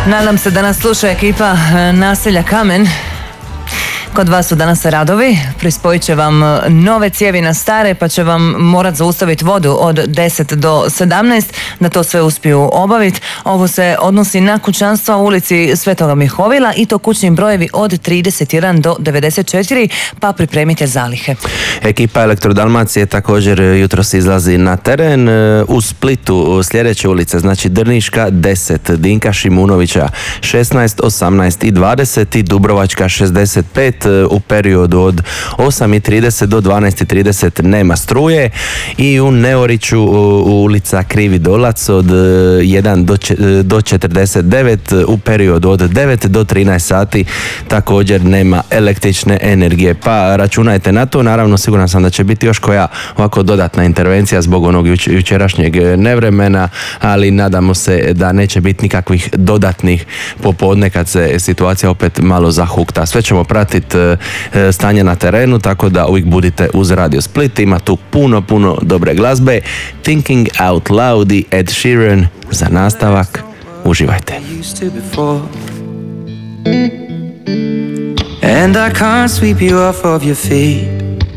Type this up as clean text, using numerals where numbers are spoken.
Nadam se da nas sluša ekipa naselja Kamen. Kod vas su danas radovi, prispojit će vam nove cijevi na stare, pa će vam morat zaustaviti vodu od 10 do 17, da to sve uspiju obaviti. Ovo se odnosi na kućanstva u ulici Svetoga Mihovila i to kućni brojevi od 31 do 94, pa pripremite zalihe. Ekipa Elektrodalmacije također jutros izlazi na teren. U Splitu sljedeće ulice, znači Drniška 10, Dinka Šimunovića 16, 18 i 20 i Dubrovačka 65. U periodu od 8:30 do 12:30 nema struje i u Neoriću ulica Krivi Dolac od 1 do 49 u periodu od 9 do 13 sati također nema električne energije, pa računajte na to. Naravno, siguran sam da će biti još koja ovako dodatna intervencija zbog onog jučerašnjeg nevremena, ali nadamo se da neće biti nikakvih dodatnih popodne kad se situacija opet malo zahukta. Sve ćemo pratiti stanje na terenu, tako da uvijek budite uz Radio Split. Ima tu puno dobre glazbe. Thinking Out Loud i Ed Sheeran za nastavak. Uživajte. And I can't sweep you off of your feet.